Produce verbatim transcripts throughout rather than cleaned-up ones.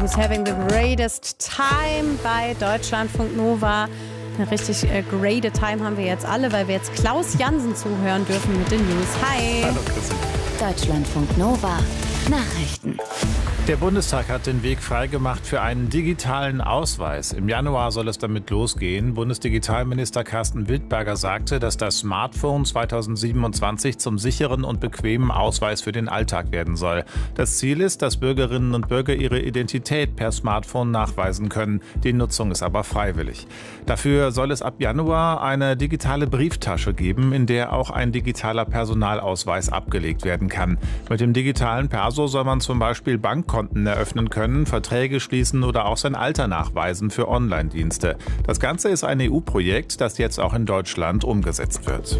Who's Having the Greatest Time bei Deutschlandfunk Nova. Eine richtig äh, great Time haben wir jetzt alle, weil wir jetzt Klaus Jansen zuhören dürfen mit den News. Hi. Hallo Chrissy. Deutschlandfunk Nova. Nachrichten. Der Bundestag hat den Weg freigemacht für einen digitalen Ausweis. Im Januar soll es damit losgehen. Bundesdigitalminister Carsten Wildberger sagte, dass das Smartphone zweitausendsiebenundzwanzig zum sicheren und bequemen Ausweis für den Alltag werden soll. Das Ziel ist, dass Bürgerinnen und Bürger ihre Identität per Smartphone nachweisen können. Die Nutzung ist aber freiwillig. Dafür soll es ab Januar eine digitale Brieftasche geben, in der auch ein digitaler Personalausweis abgelegt werden kann. Mit dem digitalen Perso soll man zum Beispiel Bankkonten eröffnen können, Verträge schließen oder auch sein Alter nachweisen für Online-Dienste. Das Ganze ist ein E U-Projekt, das jetzt auch in Deutschland umgesetzt wird.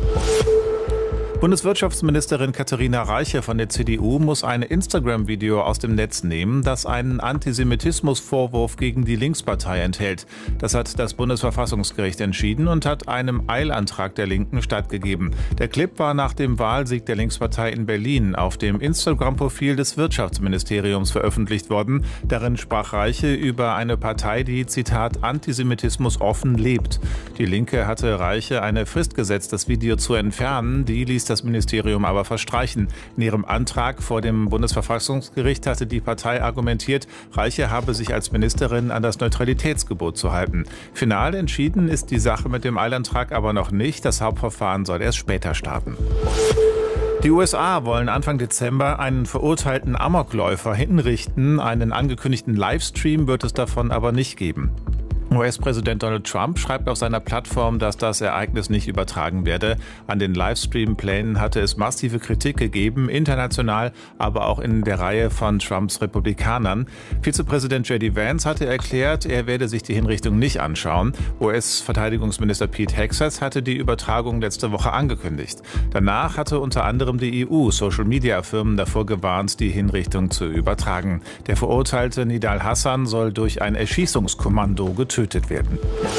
Bundeswirtschaftsministerin Katharina Reiche von der C D U muss ein Instagram-Video aus dem Netz nehmen, das einen Antisemitismusvorwurf gegen die Linkspartei enthält. Das hat das Bundesverfassungsgericht entschieden und hat einem Eilantrag der Linken stattgegeben. Der Clip war nach dem Wahlsieg der Linkspartei in Berlin auf dem Instagram-Profil des Wirtschaftsministeriums veröffentlicht worden. Darin sprach Reiche über eine Partei, die, Zitat, Antisemitismus offen lebt. Die Linke hatte Reiche eine Frist gesetzt, das Video zu entfernen. Die ließ das Ministerium aber verstreichen. In ihrem Antrag vor dem Bundesverfassungsgericht hatte die Partei argumentiert, Reiche habe sich als Ministerin an das Neutralitätsgebot zu halten. Final entschieden ist die Sache mit dem Eilantrag aber noch nicht. Das Hauptverfahren soll erst später starten. Die U S A wollen Anfang Dezember einen verurteilten Amokläufer hinrichten. Einen angekündigten Livestream wird es davon aber nicht geben. U S-Präsident Donald Trump schreibt auf seiner Plattform, dass das Ereignis nicht übertragen werde. An den Livestream-Plänen hatte es massive Kritik gegeben, international, aber auch in der Reihe von Trumps Republikanern. Vizepräsident J D Vance hatte erklärt, er werde sich die Hinrichtung nicht anschauen. U S-Verteidigungsminister Pete Hegseth hatte die Übertragung letzte Woche angekündigt. Danach hatte unter anderem die E U Social-Media-Firmen davor gewarnt, die Hinrichtung zu übertragen. Der verurteilte Nidal Hassan soll durch ein Erschießungskommando getötet werden.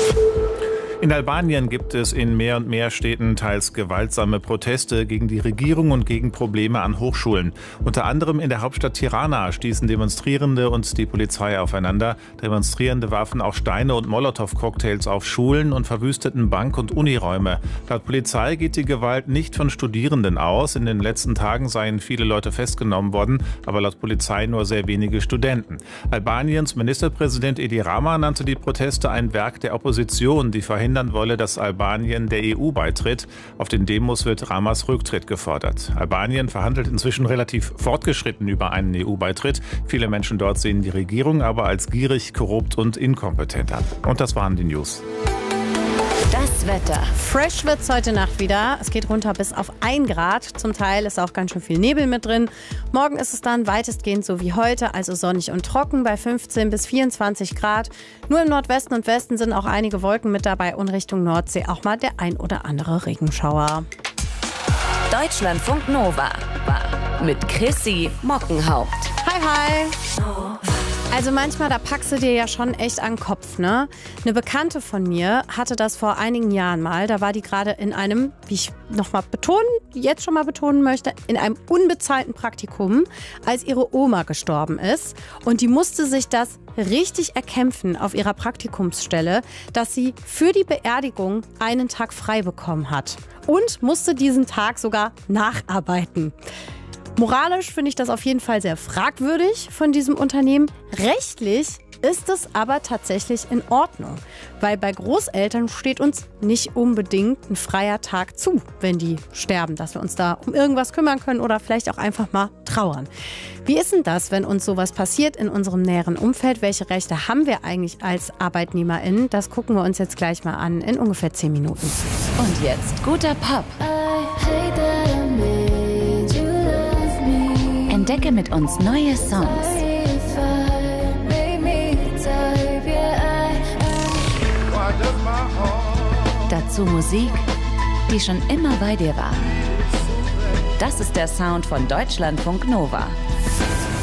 In Albanien gibt es in mehr und mehr Städten teils gewaltsame Proteste gegen die Regierung und gegen Probleme an Hochschulen. Unter anderem in der Hauptstadt Tirana stießen Demonstrierende und die Polizei aufeinander. Demonstrierende warfen auch Steine und Molotow-Cocktails auf Schulen und verwüsteten Bank- und Uniräume. Laut Polizei geht die Gewalt nicht von Studierenden aus. In den letzten Tagen seien viele Leute festgenommen worden, aber laut Polizei nur sehr wenige Studenten. Albaniens Ministerpräsident Edi Rama nannte die Proteste ein Werk der Opposition, die verhindern wolle, dass Albanien der E U beitritt. Auf den Demos wird Ramas Rücktritt gefordert. Albanien verhandelt inzwischen relativ fortgeschritten über einen E U-Beitritt. Viele Menschen dort sehen die Regierung aber als gierig, korrupt und inkompetent an. Und das waren die News. Das Wetter. Fresh wird's heute Nacht wieder. Es geht runter bis auf ein Grad. Zum Teil ist auch ganz schön viel Nebel mit drin. Morgen ist es dann weitestgehend so wie heute, also sonnig und trocken bei fünfzehn bis vierundzwanzig Grad. Nur im Nordwesten und Westen sind auch einige Wolken mit dabei und Richtung Nordsee auch mal der ein oder andere Regenschauer. Deutschlandfunk Nova mit Chrissy Mockenhaupt. Hi, hi. Also manchmal, da packst du dir ja schon echt an den Kopf, ne? Eine Bekannte von mir hatte das vor einigen Jahren mal. Da war die gerade in einem, wie ich nochmal betonen, jetzt schon mal betonen möchte, in einem unbezahlten Praktikum, als ihre Oma gestorben ist. Und die musste sich das richtig erkämpfen auf ihrer Praktikumsstelle, dass sie für die Beerdigung einen Tag frei bekommen hat. Und musste diesen Tag sogar nacharbeiten. Moralisch finde ich das auf jeden Fall sehr fragwürdig von diesem Unternehmen. Rechtlich ist es aber tatsächlich in Ordnung, weil bei Großeltern steht uns nicht unbedingt ein freier Tag zu, wenn die sterben, dass wir uns da um irgendwas kümmern können oder vielleicht auch einfach mal trauern. Wie ist denn das, wenn uns sowas passiert in unserem näheren Umfeld? Welche Rechte haben wir eigentlich als ArbeitnehmerInnen? Das gucken wir uns jetzt gleich mal an in ungefähr zehn Minuten. Und jetzt guter Pop. Entdecke mit uns neue Songs. Dazu Musik, die schon immer bei dir war. Das ist der Sound von Deutschlandfunk Nova.